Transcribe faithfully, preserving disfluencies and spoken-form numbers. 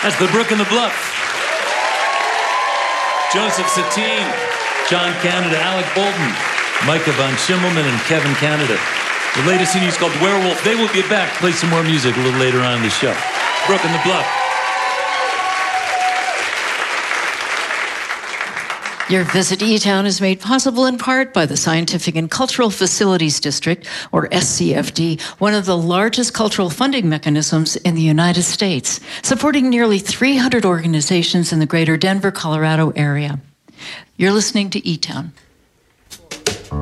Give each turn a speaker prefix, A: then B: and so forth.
A: That's The Brook and the Bluff. Joseph Satine, John Canada, Alec Bolton, Micah von Schimmelman, and Kevin Canada. The latest C D is called Werewolf. They will be back, play some more music a little later on in the show. Brook and the Bluff.
B: Your visit to E-Town is made possible in part by the Scientific and Cultural Facilities District, or S C F D, one of the largest cultural funding mechanisms in the United States, supporting nearly three hundred organizations in the greater Denver, Colorado area. You're listening to E-Town.